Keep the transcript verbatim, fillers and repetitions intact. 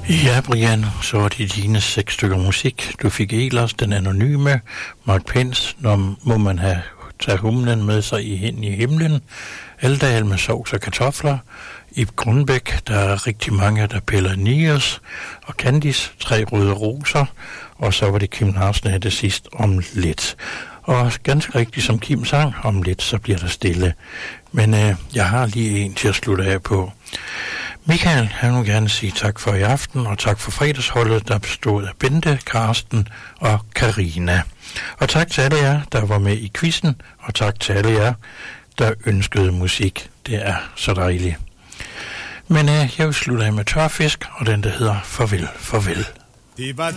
Ja, Brian, så var det dine seks stykker musik. Du fik Elers, Den Anonyme, Mark Pence, Når må man have tage humlen med sig i hen i himlen, Eldal med sovs og kartofler, Ib Grundbæk, der er rigtig mange, der piller Niers, og Candice, Tre Røde Roser, og så var det Kim Larsen her det sidst om lidt. Og ganske rigtigt som Kim sang, om lidt så bliver der stille. Men øh, jeg har lige en til at slutte af på. Michael, han vil gerne sige tak for i aften, og tak for fredagsholdet, der bestod af Bente, Karsten og Karina. Og tak til alle jer, der var med i quizzen, og tak til alle jer, der ønskede musik. Det er så dejligt. Men øh, jeg vil slutte af med Tørfisk, og den der hedder Farvel, Farvel. Det var